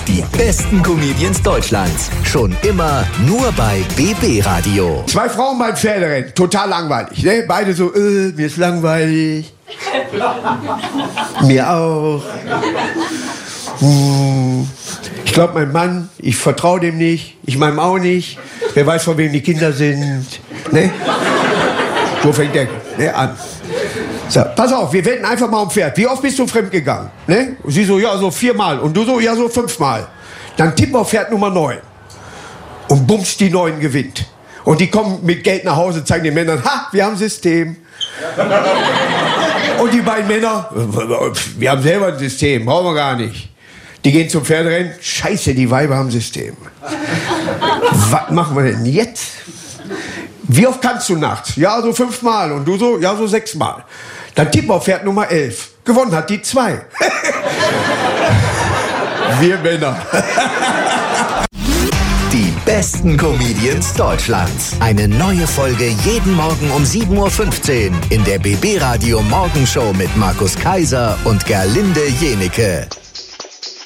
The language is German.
Die besten Comedians Deutschlands. Schon immer nur bei BB Radio. 2 Frauen beim Pferderennen. Total langweilig, ne? Beide so, mir ist langweilig. Mir auch. Ich glaube, mein Mann, ich vertraue dem nicht. Ich meinem auch nicht. Wer weiß, von wem die Kinder sind. Ne? So fängt der an. So, pass auf, wir wetten einfach mal um Pferd. Wie oft bist du fremdgegangen? Ne? Und sie so, ja, so 4-mal. Und du so, ja, so 5-mal. Dann tippen wir auf Pferd Nummer 9. Und bums, die 9 gewinnt. Und die kommen mit Geld nach Hause, zeigen den Männern, ha, wir haben System. Und die beiden Männer, wir haben selber ein System, brauchen wir gar nicht. Die gehen zum Pferderennen, scheiße, die Weiber haben System. Was machen wir denn jetzt? Wie oft kannst du nachts? Ja, so 5-mal. Und du so? Ja, so 6-mal. Dann tippen wir auf Pferd Nummer 11. Gewonnen hat die 2. Wir Männer. Die besten Comedians Deutschlands. Eine neue Folge jeden Morgen um 7.15 Uhr in der BB Radio Morgenshow mit Markus Kaiser und Gerlinde Jenike.